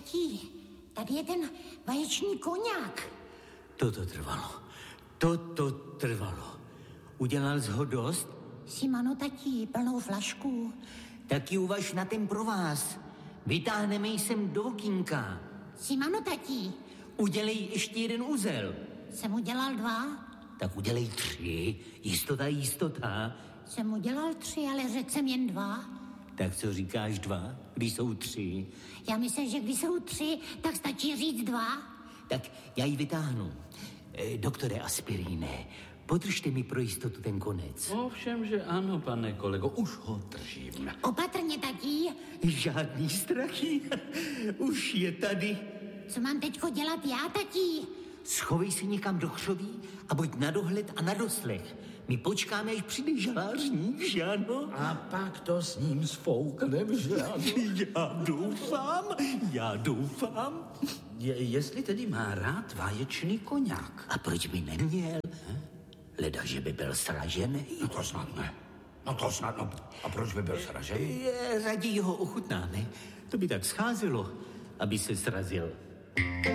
Tatí, tady je ten vaječný koňák. Toto trvalo. Udělal jsi ho dost? Simano, tatí, plnou flašku. Tak ji uvaž na ten pro vás. Vytáhneme ji sem do okýnka. Simano, tatí. Udělej ještě jeden uzel. Jsem udělal 2. Tak udělej 3. Jistota. Jsem udělal 3, ale řekl jsem jen 2. Tak co říkáš 2, když jsou 3? Já myslím, že když jsou 3, tak stačí říct 2. Tak já ji vytáhnu. Doktore Aspiríne, podržte mi pro jistotu ten konec. Ovšem, že ano, pane kolego, už ho držím. Opatrně, tatí. Žádný strachy. Už je tady. Co mám teďko dělat já, tatí? Schovej se někam do chřoví a buď na dohled a na doslech. My počkáme, až přijde žalářník, že ano? A pak to s ním sfouknem, že ano? Já doufám. Jestli tedy má rád vaječný koňák. A proč by neměl? Leda, že by byl sražený. No to snad ne. A proč by byl sražený? Raději ho ochutnáme. To by tak scházelo, aby se srazil.